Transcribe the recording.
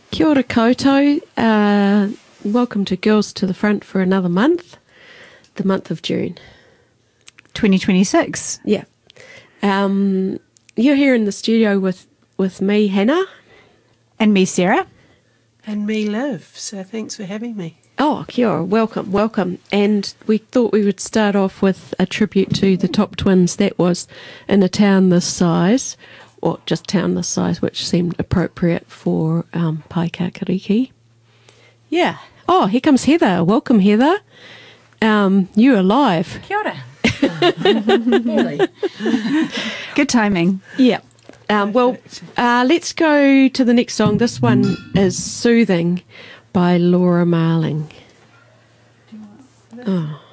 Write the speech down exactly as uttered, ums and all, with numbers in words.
Kia ora koutou. Uh, welcome to Girls to the Front for another month, the month of June. twenty twenty-six. Yeah. Um, you're here in the studio with, with me, Hannah. And me, Sarah. And me, Liv. So thanks for having me. Oh, kia ora. Welcome, welcome. And we thought we would start off with a tribute to the top twins. That was in a town this size, or just town this size, which seemed appropriate for um, Paikakariki. Yeah. Oh, here comes Heather. Welcome, Heather. Um, you're live. Kia ora. Good timing. Yeah. Um, well, uh, let's go to the next song. This one is Soothing by Laura Marling. Oh.